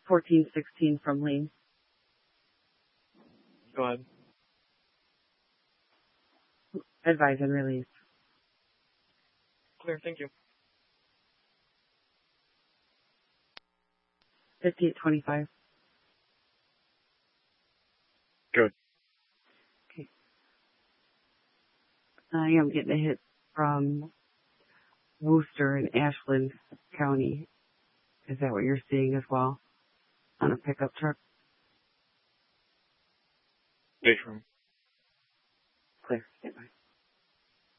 1416 from Lee. Go ahead. Advise and release. Clear, thank you. 5825. Good. Okay. I am getting a hit from Wooster in Ashland County. Is that what you're seeing as well? On a pickup truck? Big room. Clear. Stand by.